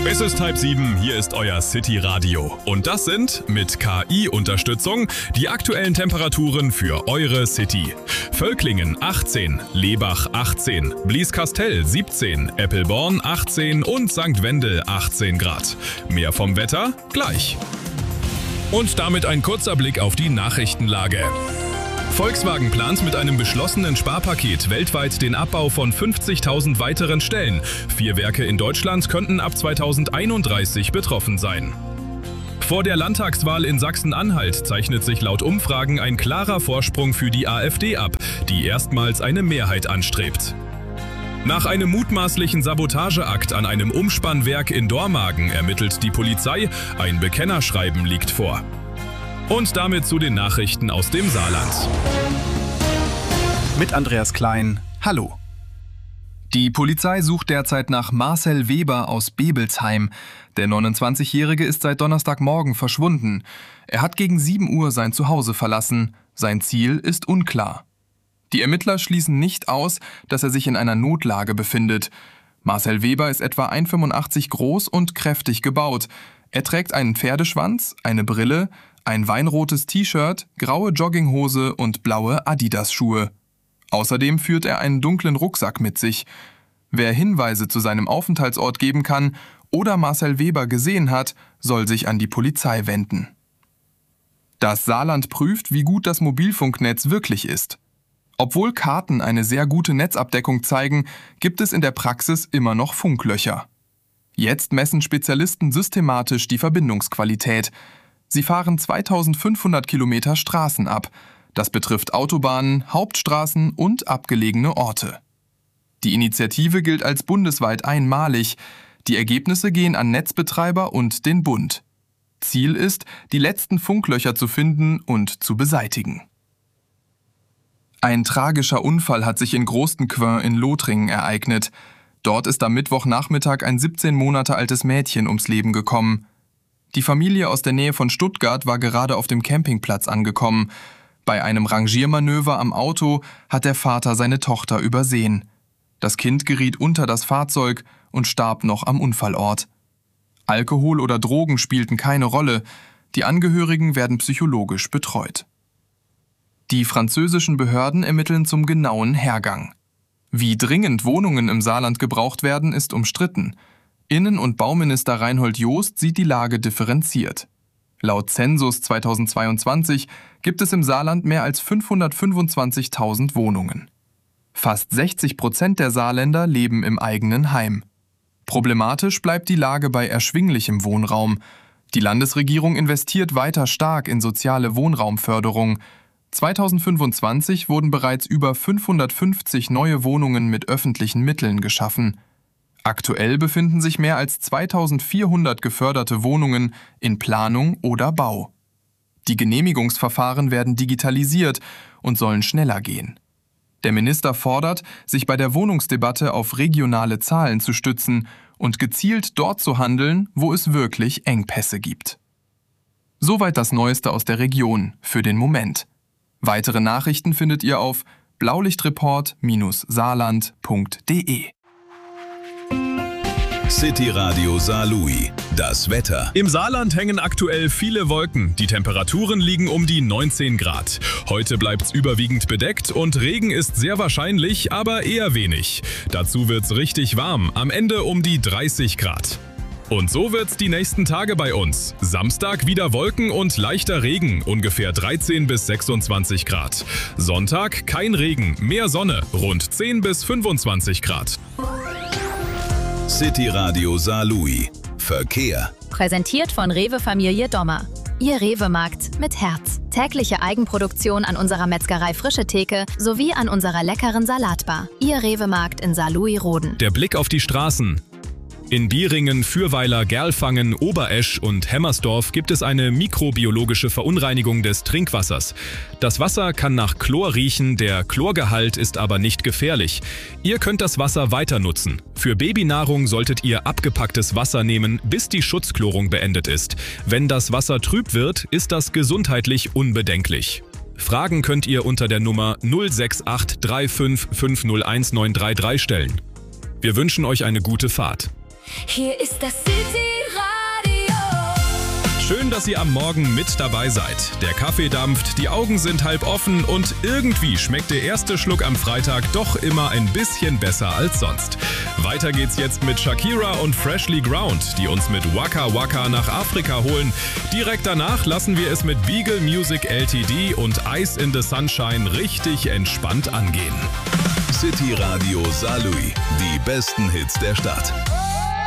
Es ist 6:30, hier ist euer City Radio. Und das sind, mit KI-Unterstützung, die aktuellen Temperaturen für eure City. Völklingen 18, Lebach 18, Blieskastel 17, Eppelborn 18 und St. Wendel 18 Grad. Mehr vom Wetter gleich. Und damit ein kurzer Blick auf die Nachrichtenlage. Volkswagen plant mit einem beschlossenen Sparpaket weltweit den Abbau von 50.000 weiteren Stellen. 4 Werke in Deutschland könnten ab 2031 betroffen sein. Vor der Landtagswahl in Sachsen-Anhalt zeichnet sich laut Umfragen ein klarer Vorsprung für die AfD ab, die erstmals eine Mehrheit anstrebt. Nach einem mutmaßlichen Sabotageakt an einem Umspannwerk in Dormagen ermittelt die Polizei, ein Bekennerschreiben liegt vor. Und damit zu den Nachrichten aus dem Saarland. Mit Andreas Klein. Hallo. Die Polizei sucht derzeit nach Marcel Weber aus Bebelsheim. Der 29-Jährige ist seit Donnerstagmorgen verschwunden. Er hat gegen 7 Uhr sein Zuhause verlassen. Sein Ziel ist unklar. Die Ermittler schließen nicht aus, dass er sich in einer Notlage befindet. Marcel Weber ist etwa 1,85 groß und kräftig gebaut. Er trägt einen Pferdeschwanz, eine Brille, ein weinrotes T-Shirt, graue Jogginghose und blaue Adidas-Schuhe. Außerdem führt er einen dunklen Rucksack mit sich. Wer Hinweise zu seinem Aufenthaltsort geben kann oder Marcel Weber gesehen hat, soll sich an die Polizei wenden. Das Saarland prüft, wie gut das Mobilfunknetz wirklich ist. Obwohl Karten eine sehr gute Netzabdeckung zeigen, gibt es in der Praxis immer noch Funklöcher. Jetzt messen Spezialisten systematisch die Verbindungsqualität. Sie fahren 2500 Kilometer Straßen ab. Das betrifft Autobahnen, Hauptstraßen und abgelegene Orte. Die Initiative gilt als bundesweit einmalig. Die Ergebnisse gehen an Netzbetreiber und den Bund. Ziel ist, die letzten Funklöcher zu finden und zu beseitigen. Ein tragischer Unfall hat sich in Großenquin in Lothringen ereignet. Dort ist am Mittwochnachmittag ein 17 Monate altes Mädchen ums Leben gekommen. Die Familie aus der Nähe von Stuttgart war gerade auf dem Campingplatz angekommen. Bei einem Rangiermanöver am Auto hat der Vater seine Tochter übersehen. Das Kind geriet unter das Fahrzeug und starb noch am Unfallort. Alkohol oder Drogen spielten keine Rolle. Die Angehörigen werden psychologisch betreut. Die französischen Behörden ermitteln zum genauen Hergang. Wie dringend Wohnungen im Saarland gebraucht werden, ist umstritten. Innen- und Bauminister Reinhold Jost sieht die Lage differenziert. Laut Zensus 2022 gibt es im Saarland mehr als 525.000 Wohnungen. Fast 60% der Saarländer leben im eigenen Heim. Problematisch bleibt die Lage bei erschwinglichem Wohnraum. Die Landesregierung investiert weiter stark in soziale Wohnraumförderung. 2025 wurden bereits über 550 neue Wohnungen mit öffentlichen Mitteln geschaffen. Aktuell befinden sich mehr als 2400 geförderte Wohnungen in Planung oder Bau. Die Genehmigungsverfahren werden digitalisiert und sollen schneller gehen. Der Minister fordert, sich bei der Wohnungsdebatte auf regionale Zahlen zu stützen und gezielt dort zu handeln, wo es wirklich Engpässe gibt. Soweit das Neueste aus der Region für den Moment. Weitere Nachrichten findet ihr auf blaulichtreport-saarland.de. City Radio Saarlouis. Das Wetter. Im Saarland hängen aktuell viele Wolken. Die Temperaturen liegen um die 19 Grad. Heute bleibt's überwiegend bedeckt und Regen ist sehr wahrscheinlich, aber eher wenig. Dazu wird's richtig warm, am Ende um die 30 Grad. Und so wird's die nächsten Tage bei uns. Samstag wieder Wolken und leichter Regen, ungefähr 13 bis 26 Grad. Sonntag kein Regen, mehr Sonne, rund 10 bis 25 Grad. City Radio Saarlouis. Verkehr. Präsentiert von Rewe Familie Dommer. Ihr Rewe-Markt mit Herz. Tägliche Eigenproduktion an unserer Metzgerei Frische Theke sowie an unserer leckeren Salatbar. Ihr Rewe-Markt in Saarlouis-Roden. Der Blick auf die Straßen. In Bieringen, Fürweiler, Gerlfangen, Oberesch und Hemmersdorf gibt es eine mikrobiologische Verunreinigung des Trinkwassers. Das Wasser kann nach Chlor riechen, der Chlorgehalt ist aber nicht gefährlich. Ihr könnt das Wasser weiter nutzen. Für Babynahrung solltet ihr abgepacktes Wasser nehmen, bis die Schutzchlorung beendet ist. Wenn das Wasser trüb wird, ist das gesundheitlich unbedenklich. Fragen könnt ihr unter der Nummer 068 35 501 933 stellen. Wir wünschen euch eine gute Fahrt. Hier ist das City-Radio. Schön, dass ihr am Morgen mit dabei seid. Der Kaffee dampft, die Augen sind halb offen und irgendwie schmeckt der erste Schluck am Freitag doch immer ein bisschen besser als sonst. Weiter geht's jetzt mit Shakira und Freshly Ground, die uns mit Waka Waka nach Afrika holen. Direkt danach lassen wir es mit Beagle Music Ltd und Ice in the Sunshine richtig entspannt angehen. City Radio Saarlouis, die besten Hits der Stadt.